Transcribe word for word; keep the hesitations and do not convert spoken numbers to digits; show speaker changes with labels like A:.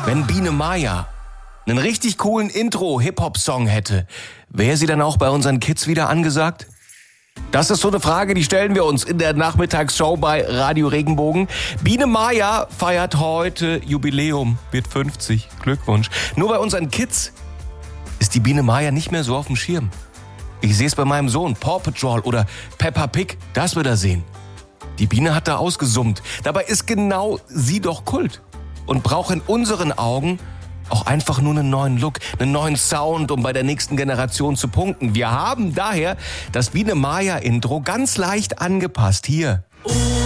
A: Wenn Biene Maya einen richtig coolen Intro-Hip-Hop-Song hätte, wäre sie dann auch bei unseren Kids wieder angesagt? Das ist so eine Frage, die stellen wir uns in der Nachmittagsshow bei Radio Regenbogen. Biene Maya feiert heute Jubiläum, wird fünfzig. Glückwunsch. Nur bei unseren Kids ist die Biene Maya nicht mehr so auf dem Schirm. Ich sehe es bei meinem Sohn, Paw Patrol oder Peppa Pig, das wird er sehen. Die Biene hat da ausgesummt. Dabei ist genau sie doch Kult und braucht in unseren Augen auch einfach nur einen neuen Look, einen neuen Sound, um bei der nächsten Generation zu punkten. Wir haben daher das Biene Maya Intro ganz leicht angepasst. Hier.